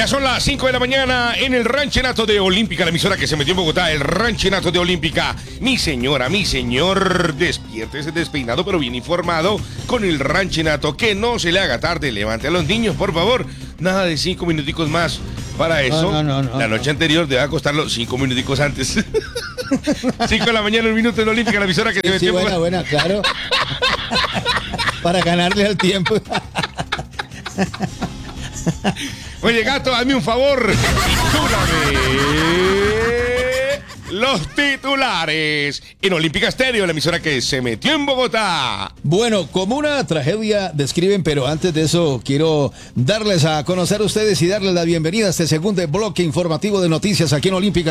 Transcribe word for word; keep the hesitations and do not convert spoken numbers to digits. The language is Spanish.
Ya son las cinco de la mañana en el Ranchenato de Olímpica, la emisora que se metió en Bogotá, el Ranchenato de Olímpica. Mi señora, mi señor, despiértese despeinado pero bien informado con el Ranchenato. Que no se le haga tarde, levante a los niños, por favor. Nada de cinco minuticos más. Para eso, no, no, no, no, la noche no. anterior debe acostarlo cinco minuticos antes. Cinco de la mañana, un minuto en Olímpica, la emisora que se Sí, metió sí, en buena, Bogotá. buena, claro. Para ganarle al tiempo. Oye, gato, hazme un favor. Titúlame los titulares en Olímpica Estéreo, la emisora que se metió en Bogotá. Bueno, como una tragedia describen, pero antes de eso quiero darles a conocer a ustedes y darles la bienvenida a este segundo bloque informativo de noticias aquí en Olímpica.